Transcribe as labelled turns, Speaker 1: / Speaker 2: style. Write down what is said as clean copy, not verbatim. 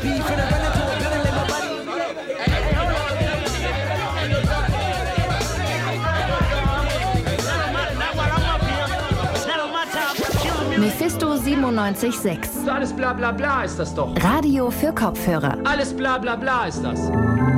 Speaker 1: Mephisto 97.6.
Speaker 2: Alles bla bla bla ist das doch.
Speaker 1: Radio für Kopfhörer.
Speaker 2: Alles bla bla bla ist das.